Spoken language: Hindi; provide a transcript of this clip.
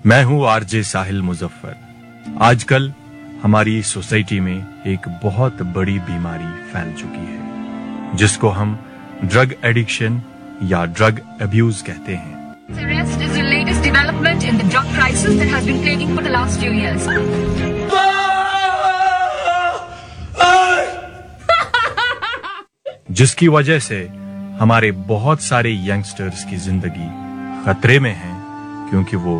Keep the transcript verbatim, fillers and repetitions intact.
मैं हूं आरजे साहिल मुजफ्फर। आजकल हमारी सोसाइटी में एक बहुत बड़ी बीमारी फैल चुकी है जिसको हम ड्रग एडिक्शन या ड्रग अब्यूज कहते हैं। Arrest is the latest development in the drug crisis that has been plaguing for the last few years. जिसकी वजह से हमारे बहुत सारे यंगस्टर्स की जिंदगी खतरे में है क्योंकि वो